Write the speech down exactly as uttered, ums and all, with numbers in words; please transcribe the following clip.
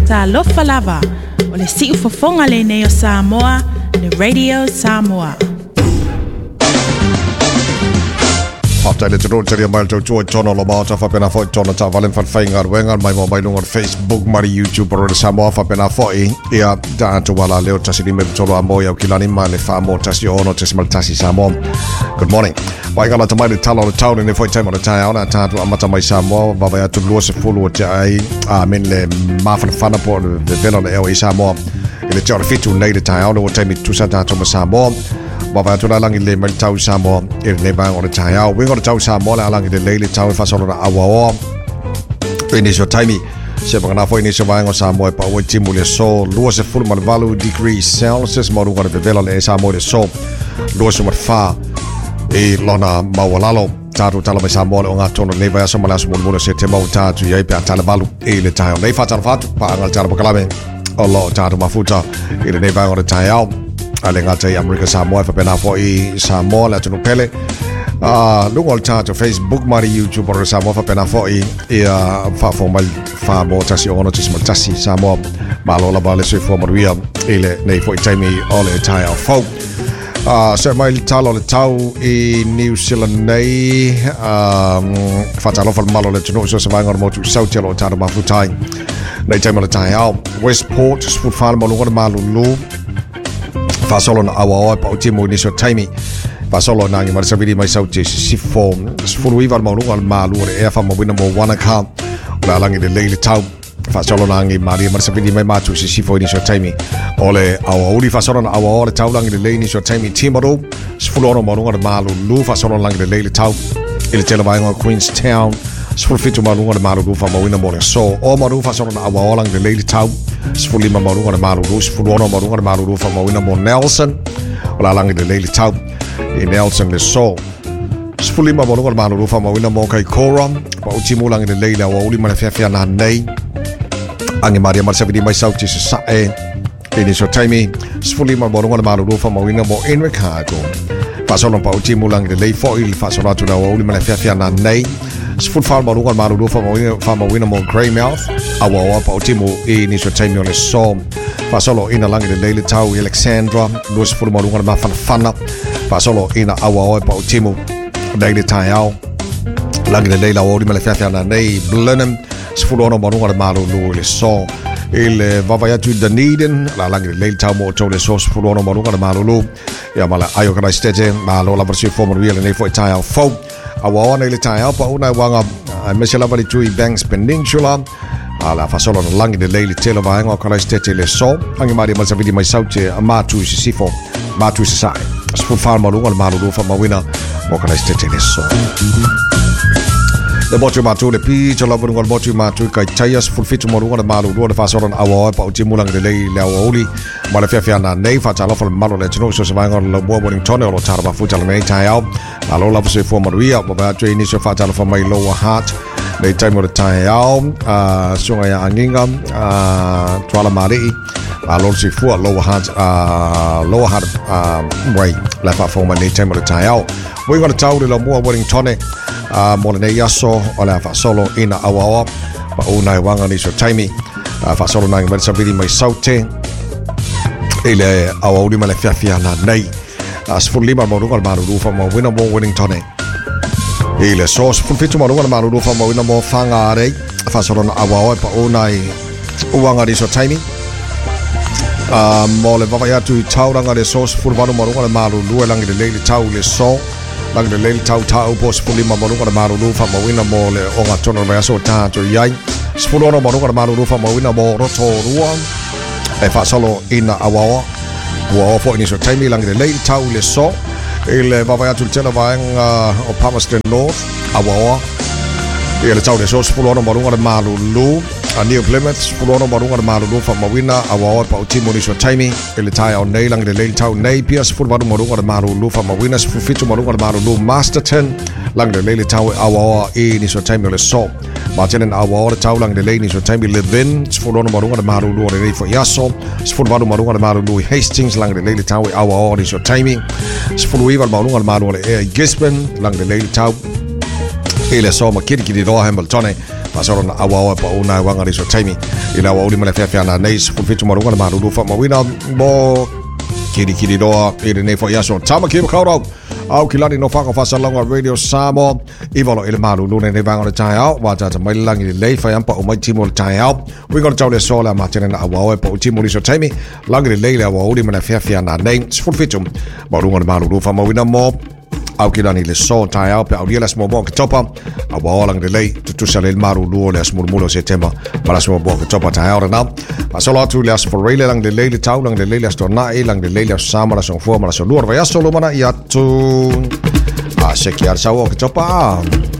Talofa lava o le si'u fofonga le nei o Samoa, le Radio Samoa. After the road to the mile to join John Lomata for Pena for John Tavalen for Finger Wenger, my mobile on Facebook, my YouTube or Samoa for Pena for Ea Dan to Walla Leo Tassini Mebtolo Moya Kilani Male Famo Tassiono Tesmal Tassi Samo. Good morning. Why got to my tell on the town in the four time on the town at Tatu Amata my Samo, Baba to lose a full what I mean the Mafan Fanaport, the Villa L Samo. In the John Fit to lay the town, what time it to Santa Thomas Samo. Baba to lang ile mal tau Samo in the bang on the town. We got to tau Samo lang the lady town for sort of our finish your timey. Sepagana for initial bang on Samo, but what Timule so lose a full value degrees Celsius, Moru of the Villa Samo the so lose what far a lona Mawalalo. Tatu talama Samo on a ton of Neva Somalas Mulu Setemo Tatu Yapa Talabalu, a le town. They fat and fat, Pangal Talabacalame, or Lord Tatu Mafuta, in the Neva on the town. Alengate America Samoa for Pena for e Samoa la tunu pele ah lungo alta to Facebook mari YouTube or Samoa for Pena for e e fa formal fa botasi ono tismal tasi Samoa malola bale se formal via ile nei for time all the time fo ah so mai talo le tau e New Zealand nei um fa talo for malo le tunu so se vai ngor motu sau telo tano mafutai nei time le tai Westport food farm mo ngor malu lu fa solo na awa pa utimo ni so time fa solo na ngi mar sa vidi mai sau te si form sfulu ivar mo lungal malu e fa mo bina mo wana ka la langi de leile tau fa solo na ngi mari mar sa vidi mai matu si si fo ni so time ole awa uri fa solo na awa ole tau langi de leile ni so time timoro sfulu mo lungal malu lu fa solo langi de leile tau ile tele vai ngo Queenstown sfulu fitu mo lungal malu lu fa mo wina mo so o mo lu fa solo na awa langi de leile tau sfulu ma mo lungal malu lu sfulu mo lungal malu lu fa mo wina mo Nelson ola langi de leile tau in Nelson le so sfulu ma mo lungal malu lu fa mo wina mo kai Cora pa utimo langi de leile wa uli ma fia fia na nei angi maria mar sa vidi mai sau ti sa e ini so time sfulu ma mo lungal malu lu fa mo wina mo in Chicago fa solo pa utimo langi de leile fo il fa solo tu na wa uli ma fia fia na nei sfulu fa mo lungal malu lu fa mo wina fa mo wina mo Greymouth awa pa utimo ini so time le so fa solo ina langi de leile tau Alexandra luas fulu mo lungal ma fana fa solo ina awa pa utimo leile tau langi de leile wa uli ma fia fia na nei Blenheim sfulu mo lungal malu lu le so il vavaiatu Dunedin la langi de leile tau mo to le so sfulu mo lungal malu lu ya mala ayo kana stete ma lo la versi formal real nei fo tau fo awa nei le tau pa una wanga mesela vali tui Banks Peninsula ala fa solo na langi de leile tele va ngo kana stete le so angi mari ma sa vidi mai saute amatu si sifo matu si sai sfu farma lungo al malu fa ma wina mo kana stete le so le botu matu le pi cho la lungo al botu matu kai chayas fu fitu mo lungo al malu do fa solo na awa pa uti mulang de leile awa uli ma le fia na nei fa tala fa malu le tino so se va ngo lo bo boning tone lo tarba fu tala mai tayao alo la se fo mo ria ba ba tre ni so fa tala fa mai lower heart nei time o tai ao a sunga ya anginga a twala mari a lo si fu lower heart a lower heart a way la fa fo mai nei time o tai ao we gonna tau de lo mo boning tone a mo nei yaso ola fa solo ina awa pa una wanga ni so time a fa solo na ngi sa vidi mai saute ile awa uli ma le fia fia na nei a sfulli ma mo lungal maru fa mo wina mo winning tone ile so sfulfitu ma lungal maru fa mo wina mo fanga re fa solo na awa pa una i uwanga ni so time a mo le vava ya tu tauranga de so sfulvanu ma lungal maru lu langi de le tau le so langi de le tau tau po sfulli ma mo lungal maru fa mo wina mo le onga tono va so ta to yai sfulono ma lungal maru fa mo wina mo roto ruang e fa solo ina awa wa fo ini so time lang de leile tau le so il va va tu tela va o Palmerston North awa il tau le so spulono marunga de malu lu a New Plymouth spulono marunga de malu lu fa mawina awa pa utimo ni so time il tai on nei lang de leile tau nei pia spulono marunga de malu lu fa mawina spufitu marunga de malu lu Masterton lang de leile tau awa e ni so time le so Martin awa o tau lang de leile ni so time live in spulono marunga de malu lu re fo yaso spulono marunga de malu lu Hastings lang de leile tau awa o ni so time spulono marunga de malu le Gisborne lang de leile tau ele so ma kiri kiri ro Hamilton pasoro na awa pa una wanga ri so taimi ila wa uli mala fia fia na nei fu fitu marunga na maru fa mawina mo kiri kiri doa iri nei fo yaso tama ki kaura au kilani no faka fa salonga radio Samoa ivolo ile maru lune nei vanga tai au wa ta mai langi le fa yampa o mai timo tai au we got to le sola ma tena na awa pa timo ri so taimi langi le le wa uli mala fia fia na nei fu fitu marunga na maru fa mawina mo au kilani le so tai au pe au dia las mo bo topa au ba lang de lei tu sale il maru lu le asmur mulo setembro para so bo topa tai au na pa solo tu le as for real lang de lei le tau lang de lei las torna e lang de lei las samara son fo mara so lu va ya solo mana ya tu a se chiar sa o topa